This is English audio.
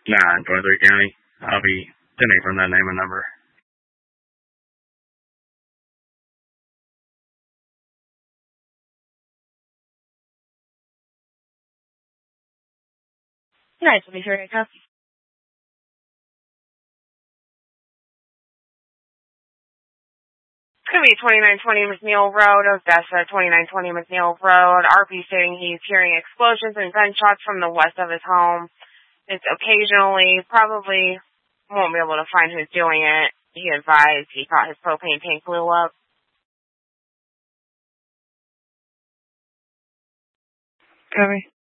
Nah, in 23 County. I'll be sending from that name and number. Nice, let me hear it. Could be 2920 McNeil Road, Odessa, 2920 McNeil Road. RP stating he's hearing explosions and gunshots from the west of his home. It's occasionally, probably won't be able to find who's doing it. He advised he thought his propane tank blew up. Copy.